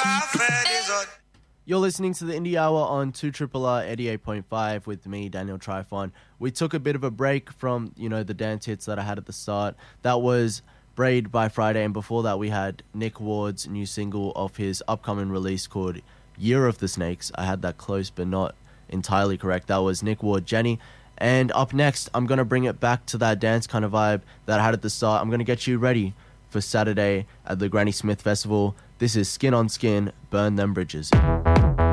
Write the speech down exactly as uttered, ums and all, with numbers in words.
You're listening to the Indie Hour on two R R R eighty-eight point five with me, Daniel Trifon. We took a bit of a break from, you know, the dance hits that I had at the start. That was Braid by Friday, and before that we had Nick Ward's new single of his upcoming release called Year of the Snakes. I had that close but not entirely correct. That was Nick Ward, Jenny. And up next, I'm going to bring it back to that dance kind of vibe that I had at the start. I'm going to get you ready for Saturday at the Granny Smith Festival. This is Skin on Skin, Burn Them Bridges.